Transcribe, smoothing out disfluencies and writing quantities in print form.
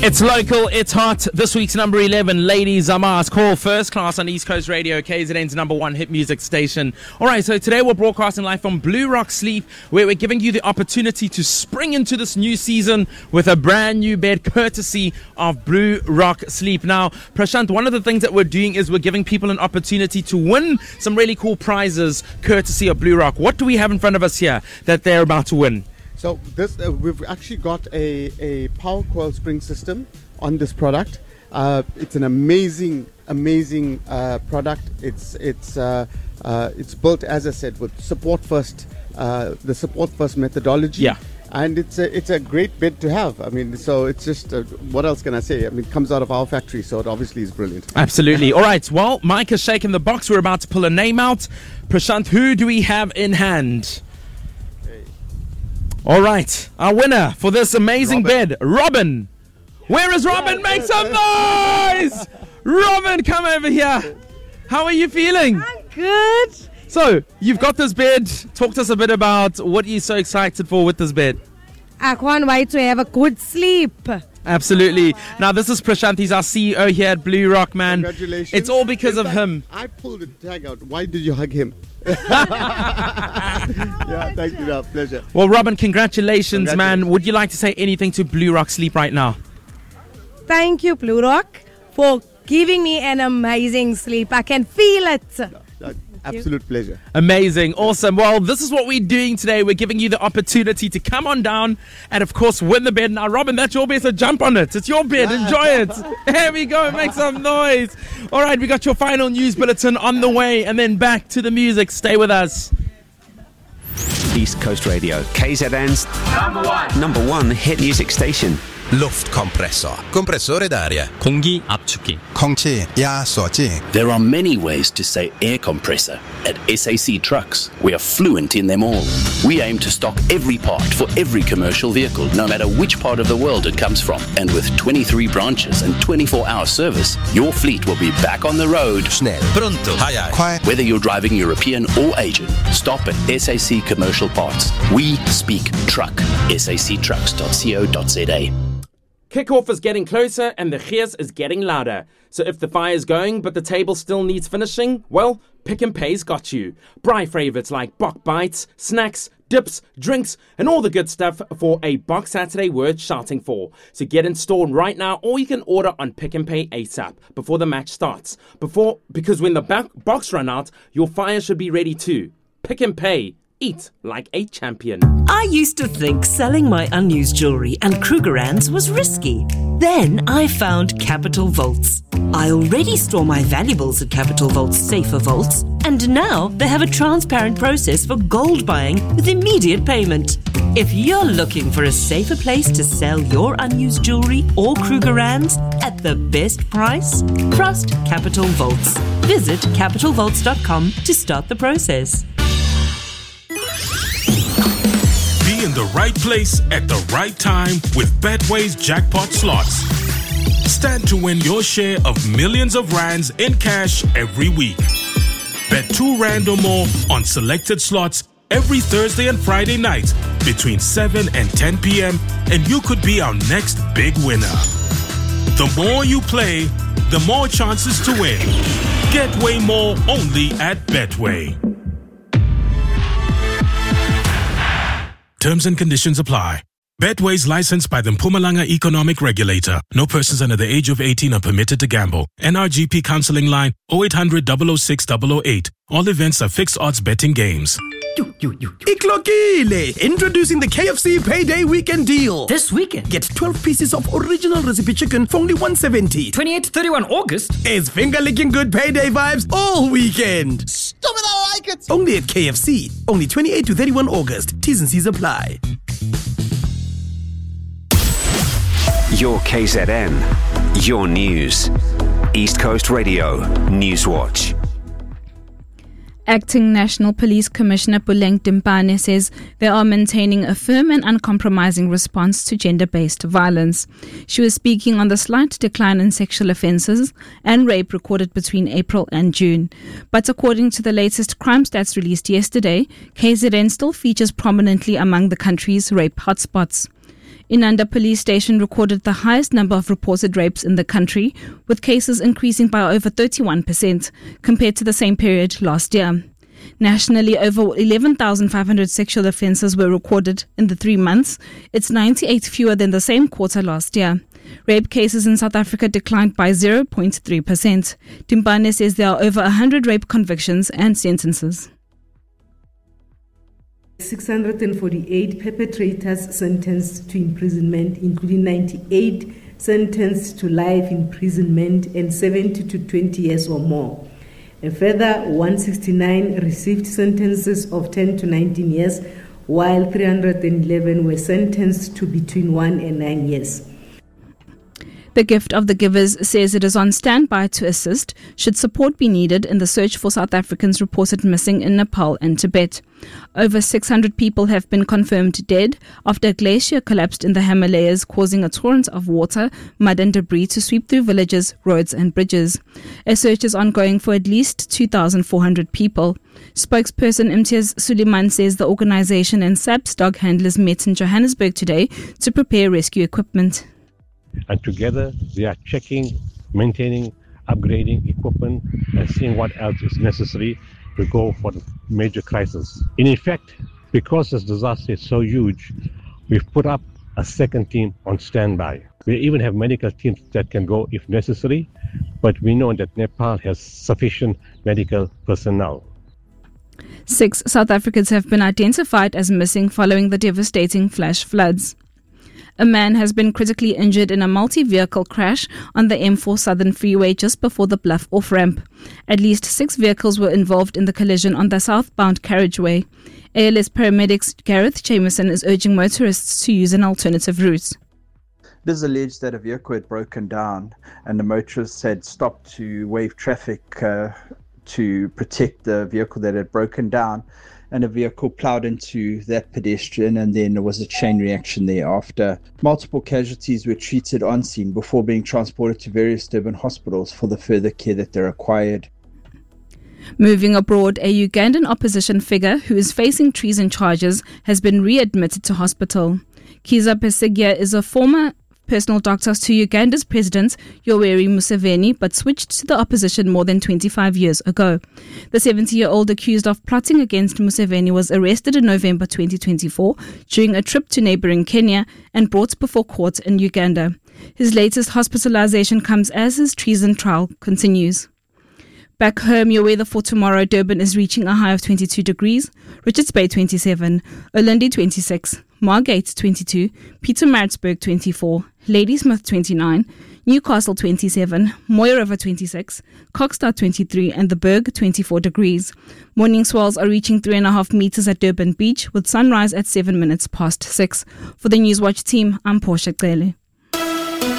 It's local, it's hot. This week's number 11, Ladies Amas. Call First Class on East Coast Radio, KZN's number one hit music station. Alright, so today we're broadcasting live from Blue Rock Sleep, where we're giving you the opportunity to spring into this new season with a brand new bed courtesy of Blue Rock Sleep. Now, Prashant, one of the things that we're doing is we're giving people an opportunity to win some really cool prizes courtesy of Blue Rock. What do we have in front of us here that they're about to win? So this we've actually got a power coil spring system on this product. It's an amazing product. It's built, as I said, with support first, the support first methodology. Yeah. And it's a great bed to have. I mean, so it's just what else can I say? I mean, it comes out of our factory, so it obviously is brilliant. Absolutely. All right. Well, Mike has shaken the box. We're about to pull a name out. Prashant, who do we have in hand? All right, our winner for this amazing bed, Robin. Where is Robin? Make some noise! Robin, come over here. How are you feeling? I'm good. So, you've got this bed. Talk to us a bit about what you're so excited for with this bed. I can't wait to have a good sleep. Absolutely. Now, this is Prashant. He's our CEO here at Blue Rock, man. Congratulations. It's all because of him. I pulled the tag out. Why did you hug him? Yeah, thank you. No, pleasure. Well, Robin, congratulations, man. Would you like to say anything to Blue Rock Sleep right now? Thank you, Blue Rock, for giving me an amazing sleep. I can feel it. Absolute pleasure. Amazing. Awesome. Well, this is what we're doing today. We're giving you the opportunity to come on down and, of course, win the bed. Now, Robin, that's your bed, so jump on it. It's your bed. Enjoy it. Here we go. Make some noise. All right, we got your final news bulletin on the way, and then back to the music. Stay with us. East Coast Radio, KZN's number one hit music station. Luftkompressor. Compressore d'aria. 공기 압축기. 空气压缩机. There are many ways to say air compressor. At SAC Trucks, we are fluent in them all. We aim to stock every part for every commercial vehicle, no matter which part of the world it comes from. And with 23 branches and 24-hour service, your fleet will be back on the road. Schnell. Pronto. Hai. Whether you're driving European or Asian, stop at SAC Commercial Parts. We speak truck. sactrucks.co.za. Kickoff is getting closer and the cheers is getting louder. So if the fire is going but the table still needs finishing, well, Pick n Pay's got you. Braai favorites like Bok Bites, snacks, dips, drinks, and all the good stuff for a Bok Saturday worth shouting for. So get in store right now, or you can order on Pick n Pay ASAP before the match starts. Because when the box run out, your fire should be ready too. Pick n Pay. Eat like a champion. I used to think selling my unused jewellery and Krugerrands was risky. Then I found Capital Vaults. I already store my valuables at Capital Vault's safer vaults, and now they have a transparent process for gold buying with immediate payment. If you're looking for a safer place to sell your unused jewellery or Krugerrands at the best price, trust Capital Vaults. Visit capitalvaults.com to start the process. Be in the right place at the right time with Betway's jackpot slots. Stand to win your share of millions of rands in cash every week. Bet 2 rand or more on selected slots every Thursday and Friday night between 7 and 10 p.m. and you could be our next big winner. The more you play, the more chances to win. Get way more only at Betway. Terms and conditions apply. Betway is licensed by the Mpumalanga Economic Regulator. No persons under the age of 18 are permitted to gamble. NRGP counseling line 0800 006 008. All events are fixed odds betting games. Iklokile! Introducing the KFC Payday Weekend Deal. This weekend, get 12 pieces of original recipe chicken for only 170. 28 to 31 August. It's finger-licking good payday vibes all weekend. Stop it, I like it! Only at KFC. Only 28 to 31 August. T's and C's apply. Your KZN. Your news. East Coast Radio. Newswatch. Acting National Police Commissioner Puleng Timpane says they are maintaining a firm and uncompromising response to gender-based violence. She was speaking on the slight decline in sexual offences and rape recorded between April and June. But according to the latest crime stats released yesterday, KZN still features prominently among the country's rape hotspots. Inanda Police Station recorded the highest number of reported rapes in the country, with cases increasing by over 31% compared to the same period last year. Nationally, over 11,500 sexual offences were recorded in the 3 months. It's 98 fewer than the same quarter last year. Rape cases in South Africa declined by 0.3%. Timpane says there are over 100 rape convictions and sentences. 648 perpetrators sentenced to imprisonment, including 98 sentenced to life imprisonment and 70 to 20 years or more. A further 169 received sentences of 10 to 19 years, while 311 were sentenced to between 1 and 9 years. The Gift of the Givers says it is on standby to assist should support be needed in the search for South Africans reported missing in Nepal and Tibet. Over 600 people have been confirmed dead after a glacier collapsed in the Himalayas, causing a torrent of water, mud and debris to sweep through villages, roads and bridges. A search is ongoing for at least 2,400 people. Spokesperson Imtiaz Suleiman says the organisation and SAPS dog handlers met in Johannesburg today to prepare rescue equipment. And together they are checking, maintaining, upgrading equipment and seeing what else is necessary to go for the major crisis. In effect, because this disaster is so huge, we've put up a second team on standby. We even have medical teams that can go if necessary, but we know that Nepal has sufficient medical personnel. 6 South Africans have been identified as missing following the devastating flash floods. A man has been critically injured in a multi-vehicle crash on the M4 Southern Freeway just before the Bluff off-ramp. At least 6 vehicles were involved in the collision on the southbound carriageway. ALS paramedics Gareth Jameson is urging motorists to use an alternative route. It is alleged that a vehicle had broken down and the motorists had stopped to waive traffic to protect the vehicle that had broken down, and a vehicle ploughed into that pedestrian, and then there was a chain reaction thereafter. Multiple casualties were treated on scene before being transported to various Durban hospitals for the further care that they required. Moving abroad, a Ugandan opposition figure who is facing treason charges has been readmitted to hospital. Kizza Besigye is a former personal doctor to Uganda's President Yoweri Museveni, but switched to the opposition more than 25 years ago. The 70-year-old accused of plotting against Museveni was arrested in November 2024 during a trip to neighbouring Kenya and brought before court in Uganda. His latest hospitalization comes as his treason trial continues. Back home, your weather for tomorrow: Durban is reaching a high of 22 degrees, Richards Bay 27, Olundi 26, Margate 22, Pietermaritzburg 24, Ladysmith 29, Newcastle 27, Moyo River 26, Kokstad 23 and the Berg 24 degrees. Morning swells are reaching 3.5 meters at Durban Beach with sunrise at 7 minutes past 6. For the Newswatch team, I'm Portia Cele.